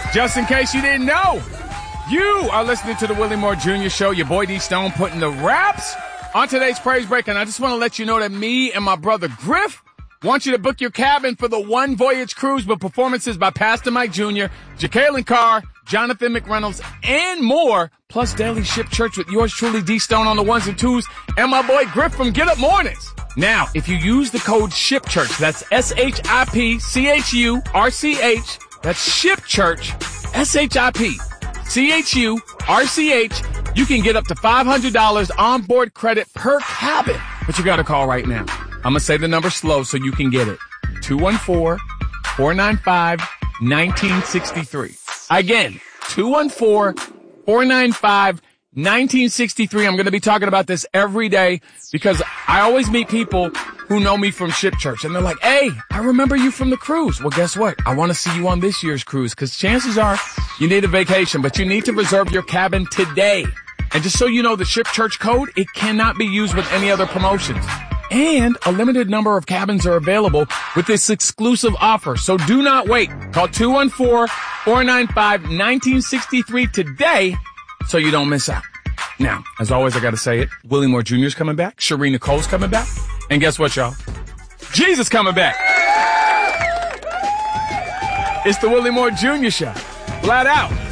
Just in case you didn't know, you are listening to the Willie Moore Jr. Show. Your boy D Stone putting the raps on today's Praise Break. And I just want to let you know that me and my brother Griff want you to book your cabin for the One Voyage Cruise with performances by Pastor Mike Jr., Jacqueline Carr, Jonathan McReynolds, and more, plus Daily Ship Church with yours truly, D Stone on the ones and twos, and my boy Griff from Get Up Mornings. Now, if you use the code SHIPCHURCH, that's SHIPCHURCH, that's SHIPCHURCH, SHIPCHURCH, you can get up to $500 onboard credit per cabin. But you got to call right now. I'm going to say the number slow so you can get it. 214-495-1963. Again, 214-495-1963. I'm going to be talking about this every day because I always meet people who know me from Ship Church. And they're like, hey, I remember you from the cruise. Well, guess what? I want to see you on this year's cruise because chances are you need a vacation, but you need to reserve your cabin today. And just so you know, the Ship Church code, it cannot be used with any other promotions. And a limited number of cabins are available with this exclusive offer. So do not wait. Call 214-495-1963 today so you don't miss out. Now, as always, I got to say it. Willie Moore Jr. is coming back. Cherie Nicole's coming back. And guess what, y'all? Jesus coming back. It's the Willie Moore Jr. Show. Flat out.